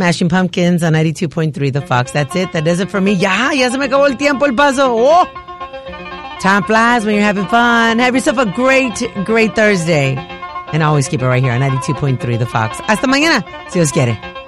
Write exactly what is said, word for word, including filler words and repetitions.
Smashing Pumpkins on ninety-two point three The Fox. That's it. That does it for me. Ya, ya se me acabó el tiempo, el paso. Oh! Time flies when you're having fun. Have yourself a great, great Thursday. And always keep it right here on ninety-two point three The Fox. Hasta mañana, si Dios quiere.